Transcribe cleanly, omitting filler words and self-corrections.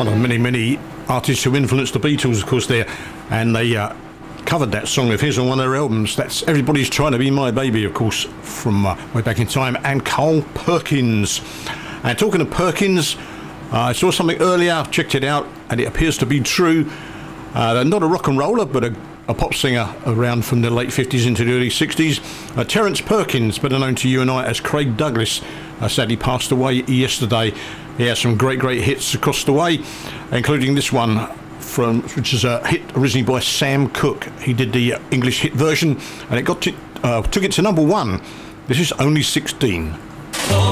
one of many, many artists who influenced the Beatles, of course, there. And they covered that song of his on one of their albums. That's Everybody's Trying to Be My Baby, of course, from way back in time. And Carl Perkins. And talking of Perkins, I saw something earlier, checked it out, and it appears to be true. Not a rock and roller, but a pop singer around from the late 50s into the early 60s. Terence Perkins, better known to you and I as Craig Douglas, sadly passed away yesterday. He had some great hits across the way, including this one, which is a hit originally by Sam Cooke. He did the English hit version, and it took it to number one. This is Only 16.